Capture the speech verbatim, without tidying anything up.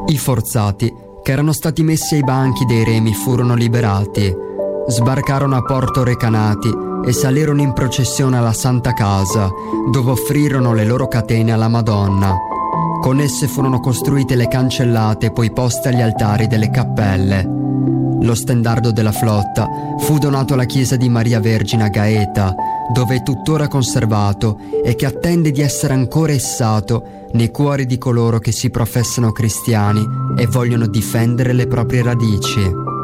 I forzati, che erano stati messi ai banchi dei remi, furono liberati, sbarcarono a Porto Recanati e salirono in processione alla Santa Casa, dove offrirono le loro catene alla Madonna. Con esse furono costruite le cancellate poi poste agli altari delle cappelle. Lo stendardo della flotta fu donato alla chiesa di Maria Vergine a Gaeta, dove è tuttora conservato e che attende di essere ancora issato nei cuori di coloro che si professano cristiani e vogliono difendere le proprie radici.